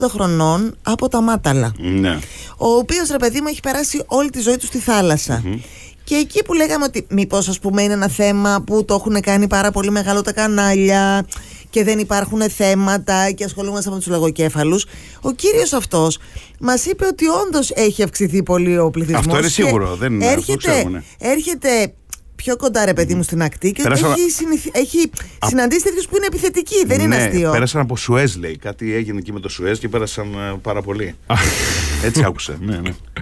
χρονών από τα Μάταλα. Ναι. Ο οποίος, ρε παιδί μου, έχει περάσει όλη τη ζωή του στη θάλασσα. Και εκεί που λέγαμε ότι μήπως, ας πούμε, είναι ένα θέμα που το έχουν κάνει πάρα πολύ μεγάλο τα κανάλια και δεν υπάρχουν θέματα και ασχολούμαστε με τους λογοκέφαλους, ο κύριος αυτός μας είπε ότι όντως έχει αυξηθεί πολύ ο πληθυσμός. Αυτό είναι σίγουρο. Δεν έρχεται πιο κοντά, ρε παιδί μου, στην ακτή και έχει συναντήσει τέτοιους που είναι επιθετικοί. Δεν είναι αστείο. Πέρασαν από Σουέζ, λέει. Κάτι έγινε εκεί με το Σουέζ και πέρασαν πάρα πολύ. Έτσι άκουσα. Ναι.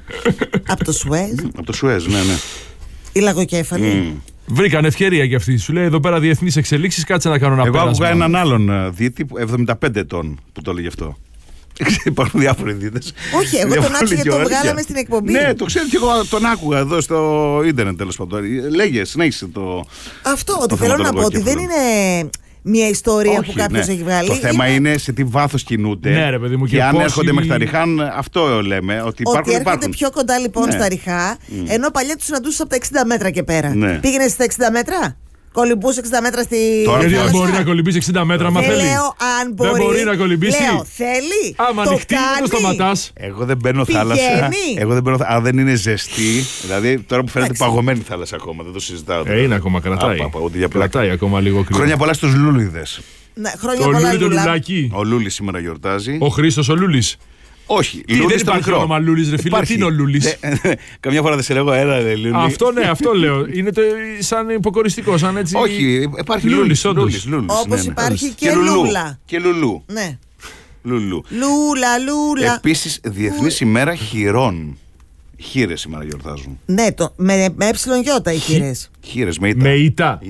Από το Σουέζ. Από το Σουέζ, ναι. Οι λαγοκέφαλοι. Βρήκαν ευκαιρία κι αυτοί. Σου λέει εδώ πέρα διεθνείς εξελίξεις, κάτσε να κάνω ένα πέρασμα. Εγώ άκουγα έναν άλλον δίτη, 75 ετών, που το έλεγε αυτό. Υπάρχουν διάφοροι δίτες. Όχι, εγώ τον άκουγα γιατί τον βγάλαμε στην εκπομπή. Ναι, το ξέρω και εγώ τον άκουγα εδώ στο ίντερνετ, τέλος πάντων. Λέγε, συνέχισε το. Αυτό, ότι θέλω να πω ότι δεν είναι μια ιστορία που κάποιος έχει βγάλει. Το θέμα είναι σε τι βάθος κινούνται. Ναι, ρε παιδί μου, και αν έρχονται μέχρι τα Ριχάν, αυτό λέμε. Ότι έρχονται πιο κοντά λοιπόν στα Ριχά, ενώ παλιά τους συναντούσες από τα 60 μέτρα και πέρα. Πήγαινες στα 60 μέτρα. Κολυμπούσε 60 μέτρα στη. Γιατί δεν μπορεί να κολυμπήσει 60 μέτρα, μα θέλει. Λέω αν μπορεί. Δεν μπορεί να κολυμπήσει. Λέω, θέλει. Άμα ανοιχτεί, δεν το σταματάς. Εγώ δεν μπαίνω θάλασσα. Αν δεν είναι ζεστή. Δηλαδή τώρα που φαίνεται παγωμένη θάλασσα ακόμα, δεν το συζητάω. Είναι ακόμα, κρατάει. Κρατάει ακόμα λίγο κρύο. Χρόνια πολλά στους Λούλιδες. Χρόνια πολλά. Το Λουλάκι. Ο Λούλης σήμερα γιορτάζει. Ο Χρήστος ο Λούλης. Όχι, δεν υπάρχει όνομα Λούλης, ρε φίλε. Τι είναι ο Λούλης? Καμιά φορά δεν σε λέγω, έλα ρε Λούλη. Αυτό ναι, αυτό λέω. Είναι σαν υποκοριστικό, σαν έτσι. Όχι, υπάρχει Λούλης, όντως. Όπως υπάρχει και Λούλα. Και Λουλού. Ναι. Λουλού. Λούλα. Επίσης, Διεθνής ημέρα χειρών. Χείρες σήμερα γιορτάζουν. Ναι, με εψιλονιώτα οι χείρες. Χείρες, με ήττα.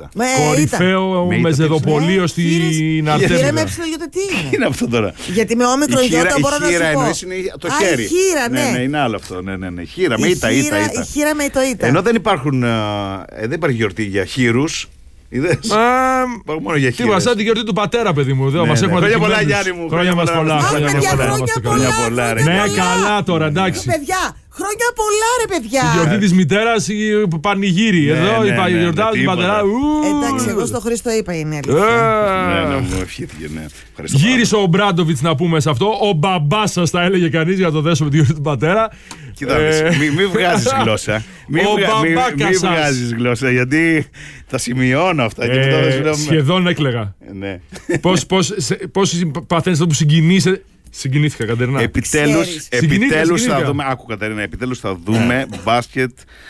Κορυφαίο μεζεδοπολείο στην Αρτέμιδα. Χείρα με εψιλονιώτα τι είναι? Τι είναι αυτό τώρα? Γιατί με όμικρον γιώτα μπορώ να σου πω. Η χείρα εννοείς είναι το χέρι. Η χείρα, ναι. Ναι, είναι άλλο αυτό. Ναι. Χείρα με ήττα. Η χείρα με το ήττα. Ενώ δεν υπάρχει γιορτή για χείρους. Μόνο για χείρες. Σαν την γιορτή του πατέρα, παιδί μου. Χρόνια πολλά, Γιάννη μου. Χρόνια μας πολλά. Χρόνια πολλά. Ναι, καλά τώρα, εντάξει. Παιδιά, χρόνια πολλά, ρε παιδιά. Τη γιορτή της μητέρας, πανηγύρι. Εδώ η γιορτή του πατέρα. Εντάξει, εγώ στο Χρήστο είπα είναι αλήθεια. Ναι, μου ευχήθηκε, ναι. Γύρισε ο Μπράντοβιτς να πούμε σε αυτό. Ο μπαμπάς σας τα έλεγε κανείς για το δέσο με τη γιορτή του πατέρα. Κοίτα, μην βγάζεις γλώσσα. Μην βγάζεις γλώσσα, γιατί τα σημειώνω αυτά. Σχεδόν έκλαιγα. Πώς παθαίνεις αυτό που συγκινείσαι? Συγκινήθηκα, Κατερίνα. Επιτέλους θα δούμε. Άκου, Κατερίνα, επιτέλους θα δούμε μπάσκετ.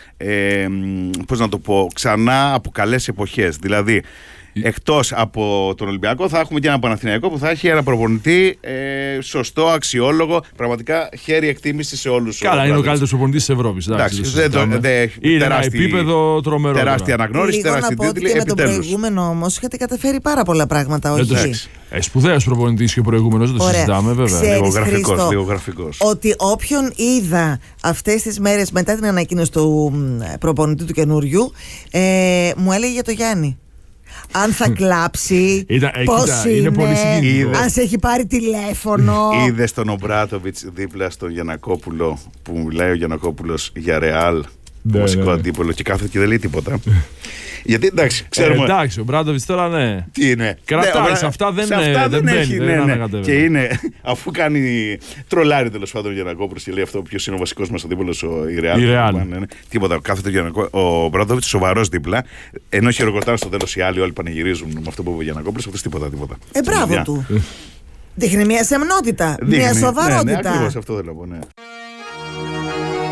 Πώς να το πω, ξανά από καλές εποχές. Δηλαδή, εκτός από τον Ολυμπιακό, θα έχουμε και ένα Παναθηναϊκό που θα έχει ένα προπονητή σωστό, αξιόλογο. Πραγματικά χέρι εκτίμηση σε όλους. Καλά, είναι ο καλύτερος προπονητής της Ευρώπης. Είναι ένα επίπεδο τρομερό. Τεράστια αναγνώριση, τεράστια τίτλη. Και με τον προηγούμενο όμως είχατε καταφέρει πάρα πολλά πράγματα. Όχι. Σπουδαίος προπονητής και ο προηγούμενος, δεν το συζητάμε βέβαια. Λιγογραφικός. Ότι όποιον είδα αυτές τις μέρες μετά την ανακοίνωση του προπονητή του καινούριου, μου έλεγε για το Γιάννη. Αν θα κλάψει, πώς είναι πολύ συγκινητικό. αν σε έχει πάρει τηλέφωνο. Είδες τον Ομπράτοβιτς δίπλα στον Γιαννακόπουλο που μιλάει ο Γιαννακόπουλος για Ρεάλ, το μουσικό αντίπολο, και κάθεται και δεν λέει τίποτα. Γιατί εντάξει, ξέρουμε. Εντάξει, ο Μπράντοβιτς τώρα ναι. Τι είναι. Κρατάει, σε αυτά δεν έχει. Και είναι, αφού κάνει τρολάρι τέλος πάντων ο Γιαννακόπουλος και λέει αυτό, ποιος είναι ο βασικός μας αντίπολος, η Ρεάλ. Τίποτα, κάθεται ο Μπράντοβιτς σοβαρός δίπλα, ενώ χειροκροτάνε στο τέλος οι άλλοι, όλοι πανηγυρίζουν με αυτό που είπε ο Γιαννακόπουλος, αυτός τίποτα. Μπράβο του. Δείχνει μια σεμνότητα, μια σοβαρότητα. Ναι, ακριβώς αυτό θέλω να πω, ναι.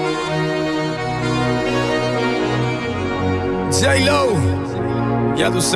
J-Lo, για τους